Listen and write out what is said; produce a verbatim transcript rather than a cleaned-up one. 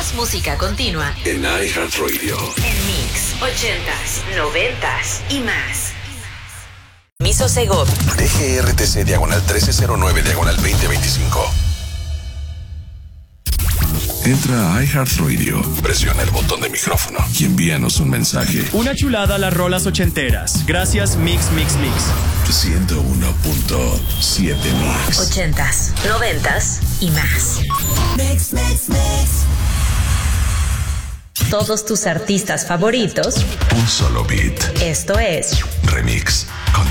Más música continua en iHeartRadio. En Mix, ochentas, noventas y más. Miso Segovia. D G R T C diagonal trece cero nueve diagonal veinte veinticinco. Entra a iHeartRadio, presiona el botón de micrófono y envíanos un mensaje. Una chulada a las rolas ochenteras. Gracias Mix Mix Mix. ciento uno punto siete Mix. Ochentas, noventas y más. Mix, mix, mix. Todos tus artistas favoritos. Un solo beat. Esto es Remix.